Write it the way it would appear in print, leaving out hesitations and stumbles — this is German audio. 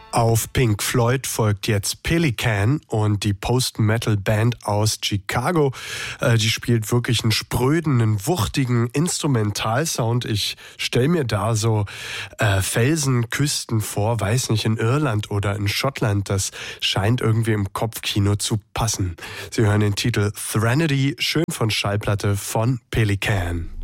Auf Pink Floyd folgt jetzt Pelican und die Post-Metal-Band aus Chicago. Die spielt wirklich einen spröden, einen wuchtigen Instrumentalsound. Ich stelle mir da so Felsenküsten vor, weiß nicht, in Irland oder in Schottland. Das scheint irgendwie im Kopfkino zu passen. Sie hören den Titel Threnody, schön von Schallplatte von Pelican.